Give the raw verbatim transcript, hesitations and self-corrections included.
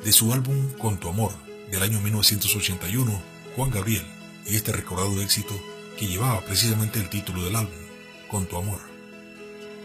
de su álbum Con tu amor del año mil novecientos ochenta y uno, Juan Gabriel, y este recordado éxito que llevaba precisamente el título del álbum, Con tu amor.